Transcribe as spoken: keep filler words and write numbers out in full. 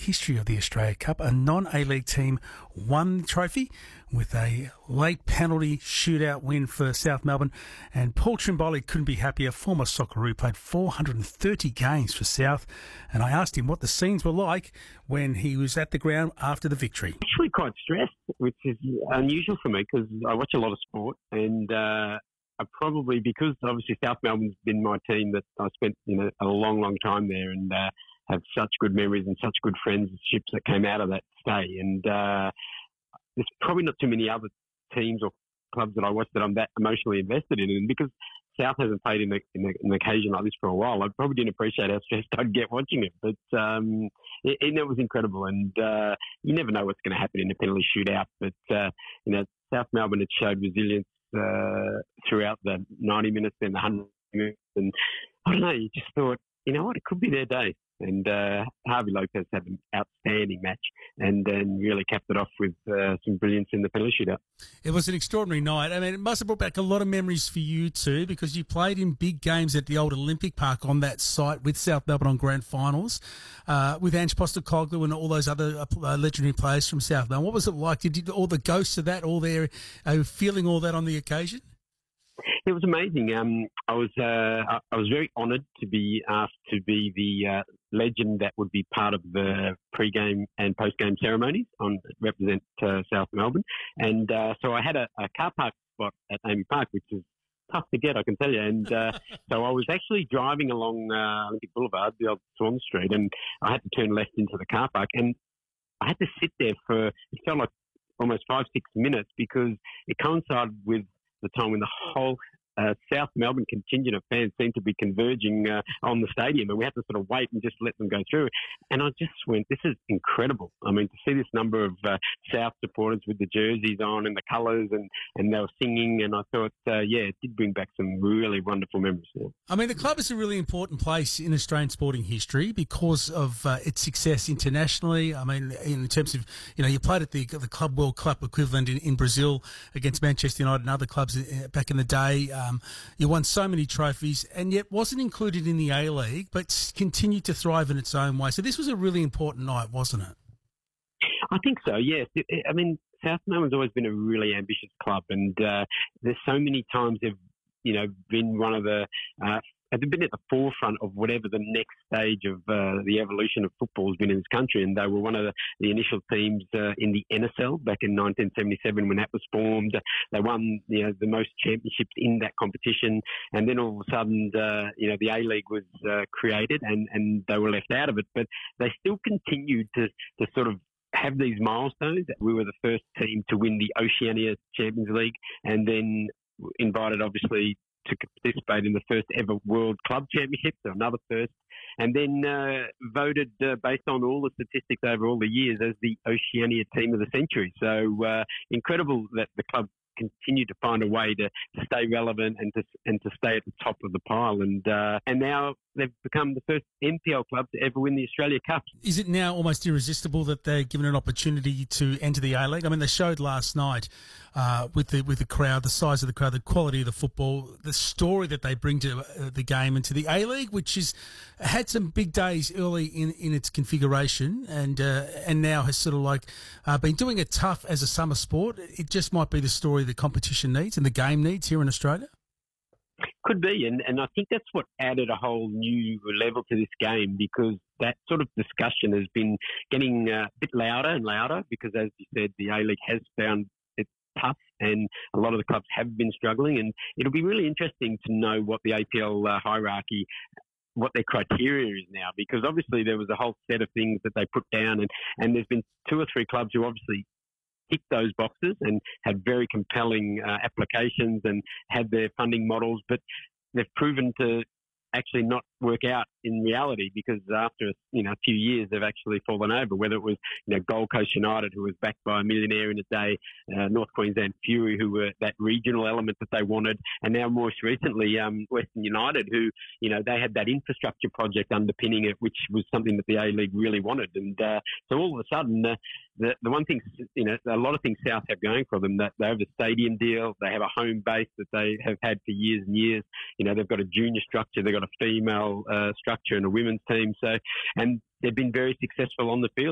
history of the Australia Cup. A non-A-League team won the trophy with a late penalty shootout win for South Melbourne. And Paul Trimboli couldn't be happier. Former Socceroo, played four hundred thirty games for South. And I asked him what the scenes were like when he was at the ground after the victory. Actually quite stressed, which is unusual for me because I watch a lot of sport, and uh, I probably, because obviously South Melbourne's been my team that I spent you know a long, long time there, and uh, have such good memories and such good friendships that came out of that stay. And uh, there's probably not too many other teams or clubs that I watch that I'm that emotionally invested in. And because South hasn't played in, a, in a, an occasion like this for a while, I probably didn't appreciate how stressed I'd get watching it. But um, it, it was incredible. And uh, you never know what's going to happen in a penalty shootout. But, uh, you know, South Melbourne had showed resilience uh, throughout the ninety minutes and the one hundred minutes. And I don't know, you just thought, you know what, it could be their day. And uh, Harvey Lopez had an outstanding match and then really capped it off with uh, some brilliance in the penalty shootout. It was an extraordinary night. I mean, it must have brought back a lot of memories for you too, because you played in big games at the old Olympic Park on that site with South Melbourne on grand finals, uh, with Ange Postecoglou and all those other uh, legendary players from South Melbourne. What was it like? Did you, all the ghosts of that all there, uh, feeling all that on the occasion? It was amazing. Um, I was uh, I was very honoured to be asked to be the uh, legend that would be part of the pre-game and post-game ceremonies on represent uh, South Melbourne, and uh, so I had a, a car park spot at Amy Park, which is tough to get, I can tell you. And uh, so I was actually driving along uh, Olympic Boulevard, the old Swan Street, and I had to turn left into the car park, and I had to sit there for, it felt like almost five, six minutes because it coincided with the time when the whole uh, South Melbourne contingent of fans seemed to be converging uh, on the stadium, and we had to sort of wait and just let them go through. And I just went, this is incredible. I mean, to see this number of uh, South supporters with the jerseys on and the colours, and, and they were singing, and I thought, uh, yeah, it did bring back some really wonderful memories. Yeah. I mean, the club is a really important place in Australian sporting history because of uh, its success internationally. I mean, in terms of, you know, you played at the, the Club World Cup equivalent in, in Brazil against Manchester United and other clubs back in the day. Um, you won so many trophies and yet wasn't included in the A-League, but continued to thrive in its own way. So this was a really important night, wasn't it? I think so, yes. I mean, South Melbourne's always been a really ambitious club, and uh, there's so many times they've, you know, been one of the uh, they've been at the forefront of whatever the next stage of uh, the evolution of football has been in this country. And they were one of the, the initial teams uh, in the N S L back in nineteen seventy-seven when that was formed. They won, you know, the most championships in that competition. And then all of a sudden, uh, you know, the A-League was uh, created and, and they were left out of it. But they still continued to, to sort of have these milestones. We were the first team to win the Oceania Champions League, and then invited, obviously, to participate in the first ever World Club Championship, so another first, and then uh, voted uh, based on all the statistics over all the years as the Oceania Team of the Century. So uh, incredible that the club continued to find a way to, to stay relevant and to and to stay at the top of the pile, and uh, and now they've become the first N P L club to ever win the Australia Cup. Is it now almost irresistible that they're given an opportunity to enter the A-League? I mean, they showed last night uh, with the with the crowd, the size of the crowd, the quality of the football, the story that they bring to uh, the game and to the A-League, which is had some big days early in, in its configuration, and uh, and now has sort of like uh, been doing it tough as a summer sport. It just might be the story the competition needs and the game needs here in Australia. Could be, and, and I think that's what added a whole new level to this game, because that sort of discussion has been getting uh, a bit louder and louder because, as you said, the A-League has found it tough and a lot of the clubs have been struggling, and it'll be really interesting to know what the A P L uh, hierarchy, what their criteria is now, because obviously there was a whole set of things that they put down, and, and there's been two or three clubs who obviously ticked those boxes and had very compelling uh, applications and had their funding models, but they've proven to actually not work out in reality, because after you know a few years they've actually fallen over. Whether it was you know Gold Coast United, who was backed by a millionaire in a day, uh, North Queensland Fury, who were that regional element that they wanted, and now most recently um, Western United, who you know they had that infrastructure project underpinning it, which was something that the A-League really wanted. And uh, so all of a sudden, uh, the the one thing you know a lot of things South have going for them, that they have a stadium deal, they have a home base that they have had for years and years. You know they've got a junior structure, they've got a female uh, structure and a women's team. So, and they've been very successful on the field.